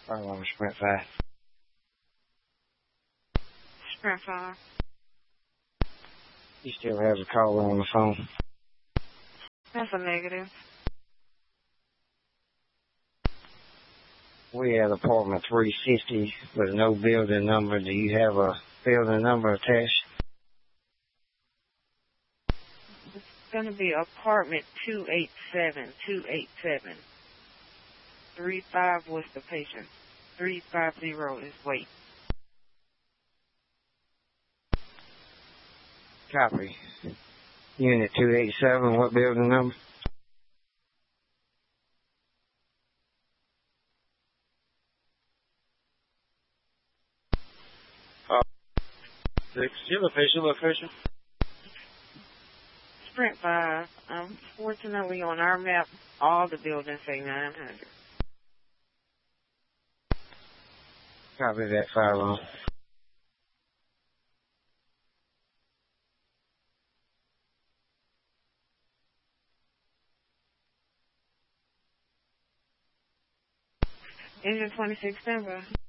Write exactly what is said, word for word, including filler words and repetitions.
Fire alarm, Sprint five. Sprint five. You still have a caller on the phone? That's a negative. We have apartment three fifty with no building number. Do you have a building number attached? It's going to be apartment two eight seven, two eight seven. three five was the patient. three five zero is wait. Copy. Unit two eight seven, what building number? Uh, six. Do you have a patient location? Sprint five. Unfortunately, on our map, all the buildings say nine hundred. Copy that, fire alarm. Engine twenty-six, standby.